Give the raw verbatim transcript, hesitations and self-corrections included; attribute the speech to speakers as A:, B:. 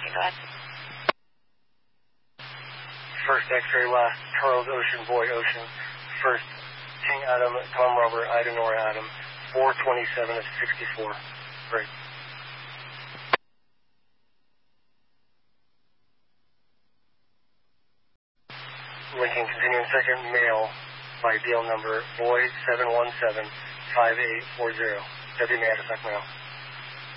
A: Lincoln, go ahead.
B: First X-ray, last Charles Ocean, Boy Ocean. First King Adam, Tom Robert, Ida Nora Adam. four twenty-seven of sixty-four. Great. Lincoln, continuing second, male by deal number, boy seven one seven five eight four zero. Deputy Madison, male.